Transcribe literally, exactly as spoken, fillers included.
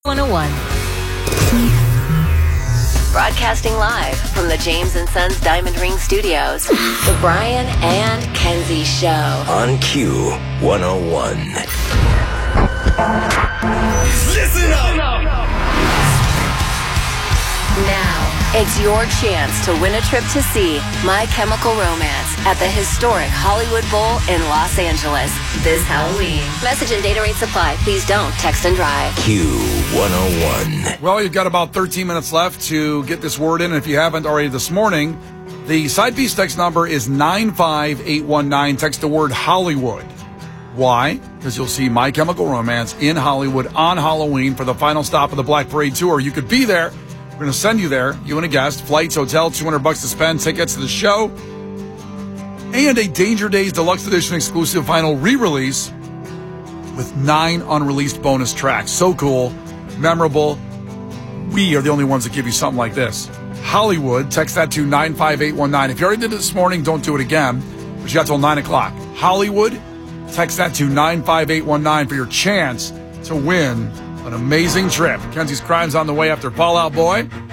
one oh one. Broadcasting live from the James and Sons Diamond Ring Studios, the Brian and Kenzie Show. On Q one oh one. Listen up! Now, it's your chance to win a trip to see My Chemical Romance at the historic Hollywood Bowl in Los Angeles this Halloween. Message and data rates apply. Please don't text and drive. Q one oh one. Well, you've got about thirteen minutes left to get this word in. And if you haven't already this morning, the side piece text number is nine five eight one nine. Text the word Hollywood. Why? Because you'll see My Chemical Romance in Hollywood on Halloween for the final stop of the Black Parade Tour. You could be there. We're going to send you there, you and a guest, flights, hotel, two hundred bucks to spend, tickets to the show, and a Danger Days Deluxe Edition exclusive vinyl re-release with nine unreleased bonus tracks. So cool, memorable. We are the only ones that give you something like this. Hollywood, text that to nine five eight one nine. If you already did it this morning, don't do it again, but you got till nine o'clock. Hollywood, text that to nine five eight one nine for your chance to win an amazing trip. Kenzie's Crimes on the way after Fall Out Boy.